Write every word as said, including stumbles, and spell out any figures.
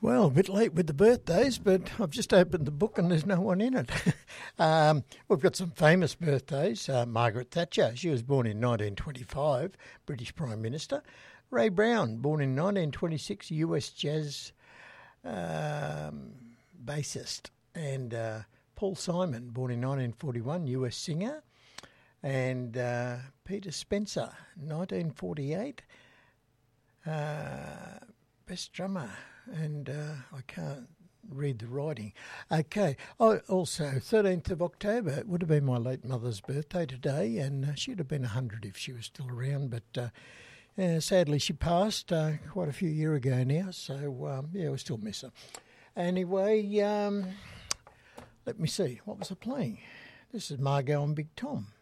Well, a bit late with the birthdays, but I've just opened the book and there's no one in it. um, we've got some famous birthdays. Uh, Margaret Thatcher, she was born in nineteen twenty-five, British Prime Minister. Ray Brown, born in nineteen twenty-six, U S jazz um, bassist. And uh, Paul Simon, born in nineteen forty-one, U S singer. And uh, Peter Spencer, nineteen forty-eight, uh, best drummer. And uh, I can't read the writing. Okay. Oh, also, thirteenth of October, it would have been my late mother's birthday today, and uh, she'd have been one hundred if she was still around, but uh, uh, sadly she passed uh, quite a few years ago now, so um, yeah, we still miss her. Anyway, um, let me see, what was I playing? This is Margot and Big Tom.